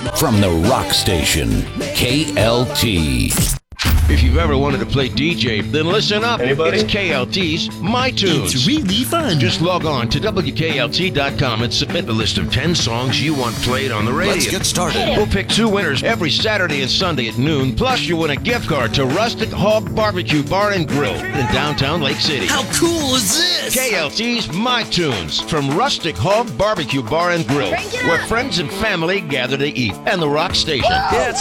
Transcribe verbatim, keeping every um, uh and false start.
from the rock station, K L T. If you've ever wanted to play D J, then listen up. Anybody? It's K L T's My Tunes. It's really fun. Just log on to W K L T dot com and submit the list of ten songs you want played on the radio. Let's get started. We'll pick two winners every Saturday and Sunday at noon. Plus, you win a gift card to Rustic Hog Barbecue Bar and Grill in downtown Lake City. How cool is this? K L T's My Tunes from Rustic Hog Barbecue Bar and Grill, where friends and family gather to eat, and the Rock Station. Yeah, it's